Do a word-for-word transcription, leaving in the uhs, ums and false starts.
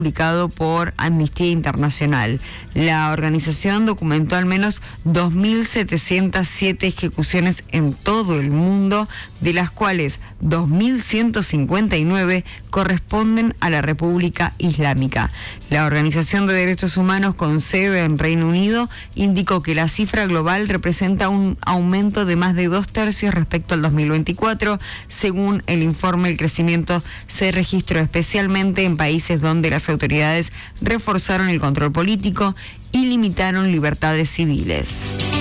publicado por Amnistía Internacional. La organización documentó al menos dos mil setecientas siete ejecuciones en todo el mundo, de las cuales dos mil ciento cincuenta y nueve corresponden a la República Islámica. La Organización de Derechos Humanos con sede en Reino Unido indicó que la cifra global representa un aumento de más de dos tercios respecto al dos mil veinticuatro. Según el informe, el crecimiento se registró especialmente en países donde las autoridades reforzaron el control político y limitaron libertades civiles.